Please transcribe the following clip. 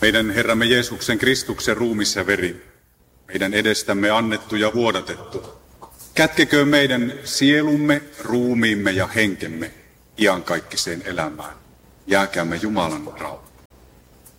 Meidän Herramme Jeesuksen Kristuksen ruumis ja veri, meidän edestämme annettu ja vuodatettu, kätkeköön meidän sielumme, ruumiimme ja henkemme iankaikkiseen elämään. Jääkäämme Jumalan rauhaan.